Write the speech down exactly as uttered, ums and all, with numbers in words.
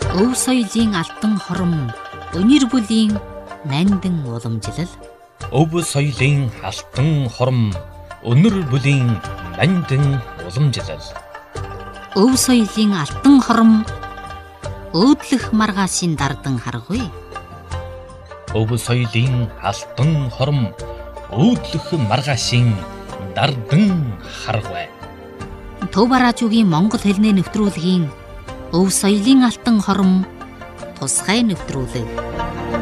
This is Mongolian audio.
Өв соёлын алтан хором, өнөр бүлийн нандин уламжлал. Өв соёлын алтан хором, өнөр бүлийн нандин уламжлал. Өв соёлын алтан хором, өөдлөх маргаашийн дардан харгуй. Өв соёлын алтан хором, өөдлөх маргаашийн дардан харгуй. Төв бараажуугийн монгол хэлний нэвтрүүлгийн Өв соёлын алтан хором тусгай нэвтрүүлэг.